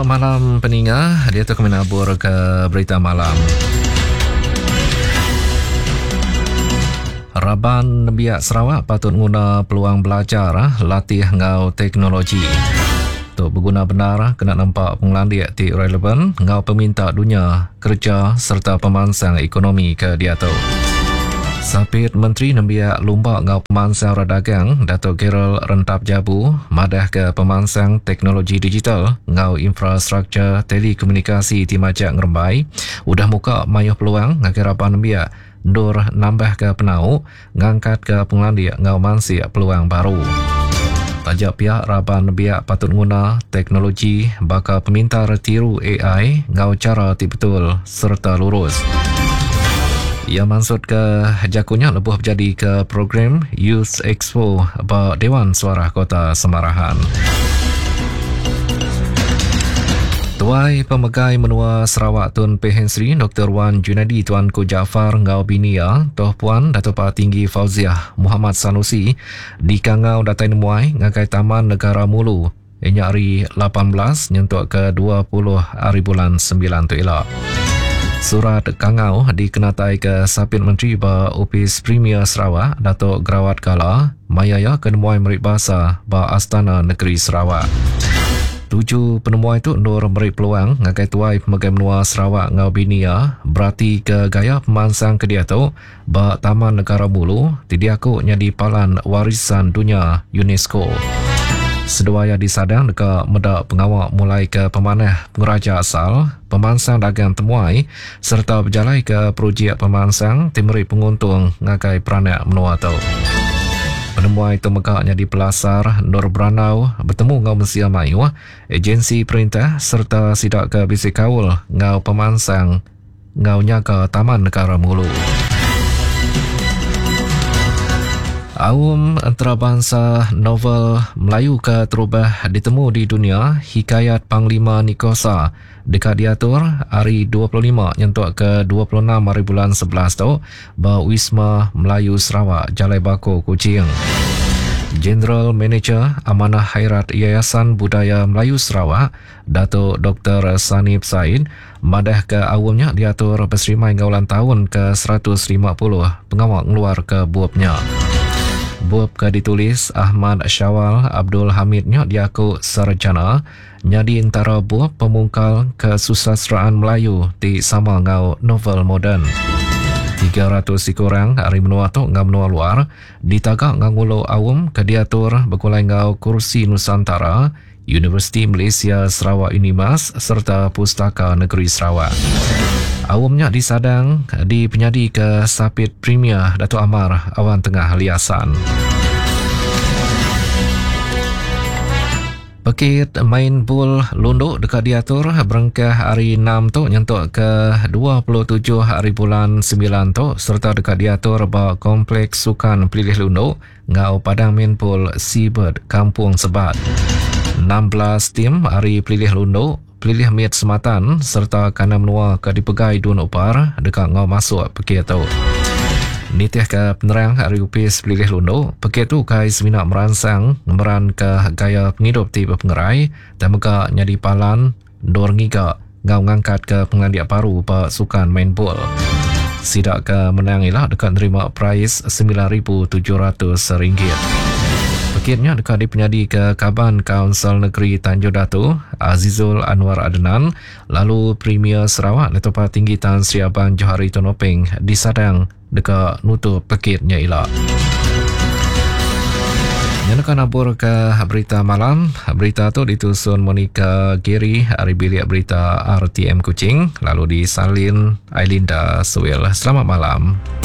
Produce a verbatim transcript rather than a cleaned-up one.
Selamat malam pendengar, dia tu kami nabur ke berita malam. Raban biak Sarawak patut guna peluang belajar latih ngau teknologi. Untuk berguna benar, kena nampak pengelandik ti relevan ngau peminta dunia, kerja serta pemansang ekonomi ke dia tu. Sapit Menteri Nembiak Lumba ngau pemansang radagang Datuk Gerald Rentap Jabu madah ke pemansang teknologi digital ngau infrastruktur telekomunikasi di Majak Ngerembai udah muka mayuh peluang ngakirapan Nembiak Nur nambah ke penau ngangkat ke pengelandik ngau mansi peluang baru. Tajak pihak Raban Biak patut guna teknologi bakal peminta retiru A I ngau cara ti betul serta lurus. Ia maksud ke jakunya lebuh berjadi ke program Youth Expo ba Dewan Suara Kota Semarahan. Tuai Pemegai Menua Sarawak Tun Pehen Sri Doktor Wan Junadi Tuanku Jaafar Ngau Binia Toh Puan Datuk Tinggi Fauziah Muhammad Sanusi di Kangau Datai Nemuai ngakai Taman Negara Mulu inya hari lapan belas nyentuk ke dua puluh hari bulan sembilan tu elok. Surat Kangau dikenatai ke Sapit Menteri ba Opis Premier Sarawak Datuk Gerawat Kala mayaya kenemuai merik bahasa ba Astana Negeri Sarawak. Tujuh penemuan itu nur merik peluang ngakai tuai Pemegai Menua Sarawak Ngau Binia berarti ke gaya pemansang ke dia tu ba Taman Negara Mulu tidiaku nyadi palan warisan dunia UNESCO. Seduaya disadang dekat medak pengawak mulai ke pemanah pengeraja asal, pemansang dagang temuai serta berjalai ke projek pemansang timeri penguntung ngakai peranak menua tu. Penemuan itu megaknya di Pelasar Nur Branau bertemu ngau Mesia Mayu, agensi perintah serta sidak ke bisik kaul ngau pemansang ngau nyaga Taman Negara Mulu. Aum antarabangsa novel Melayu ke terubah ditemu di dunia Hikayat Panglima Nikosa dekat diatur hari dua puluh lima nyentuk ke dua puluh enam hari bulan sebelas tu ba Wisma Melayu Sarawak Jalai Bako Kuching. General Manager Amanah Khairat Yayasan Budaya Melayu Sarawak Datuk Doktor Sanib Said madah ke awamnya diatur berserimai gaulan tahun ke seratus lima puluh pengawak ngeluar ke buapnya. Buap ke ditulis Ahmad Syawal Abdul Hamidnya diaku sarjana nyadi antara buap pemungkal kesusastraan Melayu di sama ngau novel moden. tiga ratus ikurang hari menua tu ngau menua luar ditagak ngangulo awam ke diatur berkulai ngau kursi Nusantara Universiti Malaysia Sarawak Unimas serta Pustaka Negeri Sarawak. Awamnya disadang di penyadi ke Sapit Premier Datuk Amar Awan Tengah Liasan. Pekit main bul lunduk dekat diatur berengkah hari enam tu nyentuk ke dua puluh tujuh hari bulan sembilan tu serta dekat diatur ba kompleks sukan pilih lunduk ngau padang main bul Seabird Kampung Sebat. enam belas tim hari pilih lunduk pilih mit sematan serta kana menua ke dipegai dua upar dekat ngau masuk pekit tu. Nitih ke penerang hari upis pilih lunduk, pekit tu kai seminak meransang meran ke gaya penghidup tiba pengerai dan megak nyadi palan dor ngiga ngau ngangkat ke pengandiak paru pa sukan main bol. Sidak ke menang ilah dekat nerima prize sembilan ribu tujuh ratus ringgit. Pekitnya dekat di penyadi ke Kaban Kaunsil Negeri Tanjung Datu Azizul Anwar Adnan lalu Premier Sarawak Datuk Tinggi Tan Sri Abang Johari Tonopeng disadang dekat nutup pekitnya ilah. Yang akan nabur ke berita malam. Berita tu ditusun Monica Giri dari bilik berita R T M Kuching lalu disalin Ailinda Suil. Selamat malam.